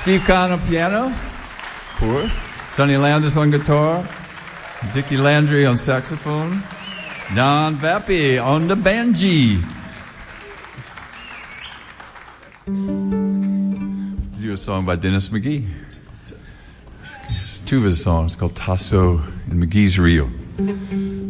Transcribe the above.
Steve Kahn on piano, of course. Sonny Landis on guitar. Dickie Landry on saxophone. Don Vappy on the banjee. Let's do a song by Dennis McGee. It's two of his songs called Tasso and McGee's Reel.